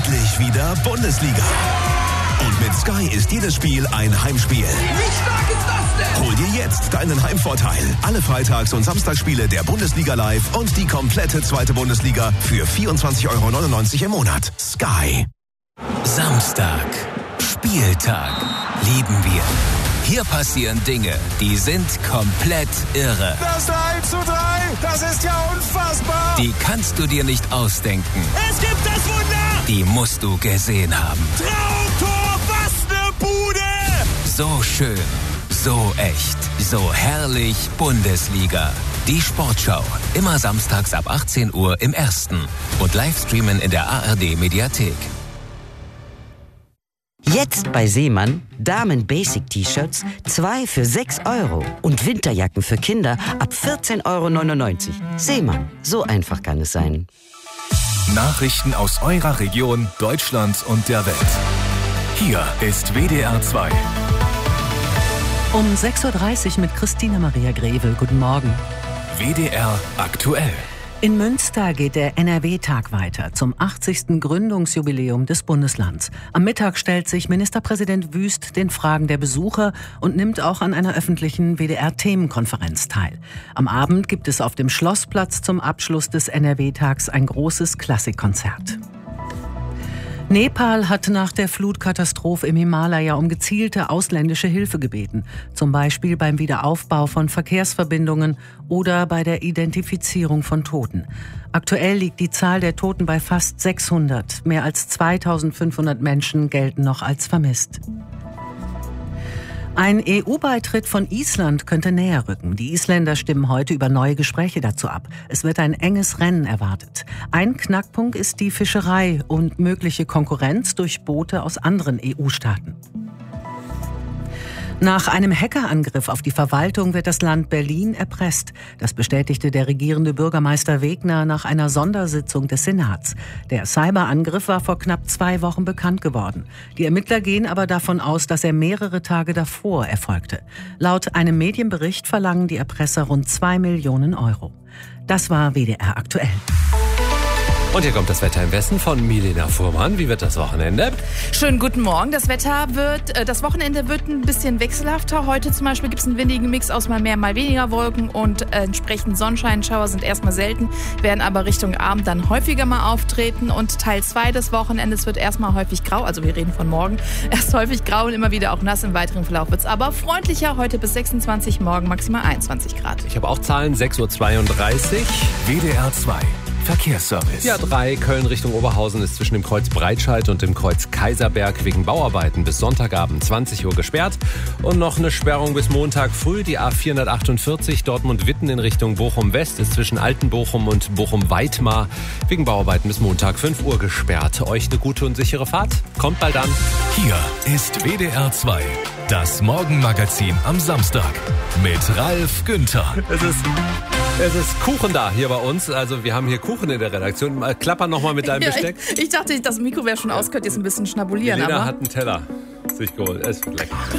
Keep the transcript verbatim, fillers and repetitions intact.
endlich wieder Bundesliga. Und mit Sky ist jedes Spiel ein Heimspiel. Wie stark ist das denn? Hol dir jetzt deinen Heimvorteil. Alle Freitags- und Samstagsspiele der Bundesliga live und die komplette zweite Bundesliga für vierundzwanzig Euro neunundneunzig im Monat. Sky. Samstag. Spieltag. Lieben wir. Hier passieren Dinge, die sind komplett irre. Das eins zu drei, das ist ja unfassbar. Die kannst du dir nicht ausdenken. Es gibt das Wunder. Die musst du gesehen haben. Traumtor, was ne Bude. So schön, so echt, so herrlich Bundesliga. Die Sportschau, immer samstags ab achtzehn Uhr im Ersten und Livestreamen in der A R D-Mediathek. Jetzt bei Seemann Damen-Basic-T-Shirts zwei für sechs Euro und Winterjacken für Kinder ab vierzehn Euro neunundneunzig. Seemann, so einfach kann es sein. Nachrichten aus eurer Region, Deutschland und der Welt. Hier ist W D R zwei. Um sechs Uhr dreißig mit Christina Maria Grevel. Guten Morgen. W D R aktuell. In Münster geht der N R W-Tag weiter zum achtzigsten Gründungsjubiläum des Bundeslands. Am Mittag stellt sich Ministerpräsident Wüst den Fragen der Besucher und nimmt auch an einer öffentlichen W D R-Themenkonferenz teil. Am Abend gibt es auf dem Schlossplatz zum Abschluss des N R W-Tags ein großes Klassikkonzert. Nepal hat nach der Flutkatastrophe im Himalaya um gezielte ausländische Hilfe gebeten. Zum Beispiel beim Wiederaufbau von Verkehrsverbindungen oder bei der Identifizierung von Toten. Aktuell liegt die Zahl der Toten bei fast sechshundert. Mehr als zweitausendfünfhundert Menschen gelten noch als vermisst. Ein E U-Beitritt von Island könnte näher rücken. Die Isländer stimmen heute über neue Gespräche dazu ab. Es wird ein enges Rennen erwartet. Ein Knackpunkt ist die Fischerei und mögliche Konkurrenz durch Boote aus anderen E U-Staaten. Nach einem Hackerangriff auf die Verwaltung wird das Land Berlin erpresst. Das bestätigte der regierende Bürgermeister Wegner nach einer Sondersitzung des Senats. Der Cyberangriff war vor knapp zwei Wochen bekannt geworden. Die Ermittler gehen aber davon aus, dass er mehrere Tage davor erfolgte. Laut einem Medienbericht verlangen die Erpresser rund zwei Millionen Euro. Das war W D R aktuell. Und hier kommt das Wetter im Westen von Milena Fuhrmann. Wie wird das Wochenende? Schönen guten Morgen. Das Wetter wird, äh, das Wochenende wird ein bisschen wechselhafter. Heute zum Beispiel gibt es einen windigen Mix aus mal mehr, mal weniger Wolken und äh, entsprechend Sonnenscheinschauer sind erstmal selten, werden aber Richtung Abend dann häufiger mal auftreten. Und Teil zwei des Wochenendes wird erstmal häufig grau, also wir reden von morgen, erst häufig grau und immer wieder auch nass. Im weiteren Verlauf wird es aber freundlicher. Heute bis sechsundzwanzig, morgen maximal einundzwanzig Grad. Ich habe auch Zahlen, sechs Uhr zweiunddreißig. W D R zwei. Verkehrsservice. Ja, drei Köln Richtung Oberhausen ist zwischen dem Kreuz Breitscheid und dem Kreuz Kaiserberg wegen Bauarbeiten bis Sonntagabend zwanzig Uhr gesperrt. Und noch eine Sperrung bis Montag früh. Die A vierhundertachtundvierzig Dortmund-Witten in Richtung Bochum-West ist zwischen Altenbochum und Bochum-Weitmar wegen Bauarbeiten bis Montag fünf Uhr gesperrt. Euch eine gute und sichere Fahrt. Kommt bald an. Hier ist W D R zwei. Das Morgenmagazin am Samstag mit Ralf Günther. Es ist, es ist Kuchen da hier bei uns. Also wir haben hier Kuchen in der Redaktion. Klapper nochmal mit deinem Ja, Besteck. Ich, ich dachte, das Mikro wäre schon aus, könnt jetzt ein bisschen schnabulieren. Lena aber hat einen Teller sich geholt. Es wird lecker.